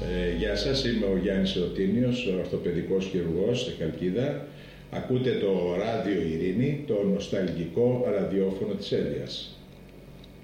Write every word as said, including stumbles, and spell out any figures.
Ε, γεια σας, είμαι ο Γιάννης Εωτίνιος, ο ορθοπαιδικός χειρουργός στη Χαλκίδα. Ακούτε το Ράδιο Ειρήνη, το νοσταλγικό ραδιόφωνο της Έλιας.